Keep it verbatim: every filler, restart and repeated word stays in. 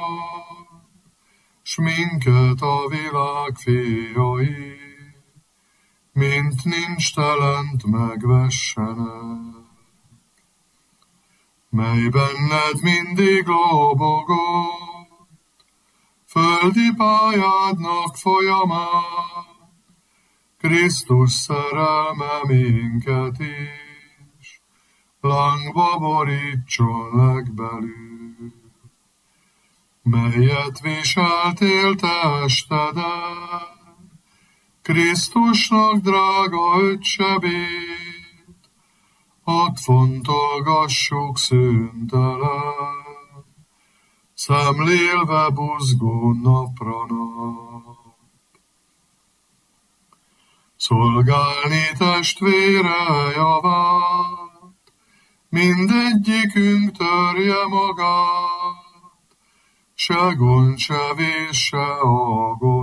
s minket a világ fiai, mint nincs telent megvessenek. Mely benned mindig lobogott, földi pályádnak folyamán, Krisztus szerelme minket is, lángba borítson legbelül. Melyet viseltél testeden, Krisztusnak drága öccsebét, hadd fontolgassuk szüntelen, szemlélve buzgó napra nap. Szolgálni testvére javát, mindegyikünk törje magát, se gond, se vés, se agony.